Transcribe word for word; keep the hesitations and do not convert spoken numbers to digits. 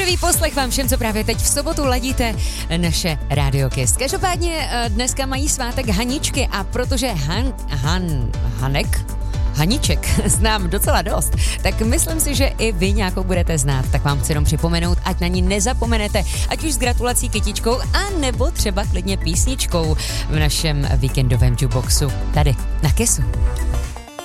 Živý poslech vám všem, co právě teď v sobotu ladíte naše Radio Kiss. Každopádně dneska mají svátek Haničky a protože Han, Han, Hanek, Haniček znám docela dost, tak myslím si, že i vy nějakou budete znát. Tak vám chci jenom připomenout, ať na ní nezapomenete, ať už s gratulací kytičkou, a nebo třeba klidně písničkou v našem víkendovém jukeboxu tady na Kissu.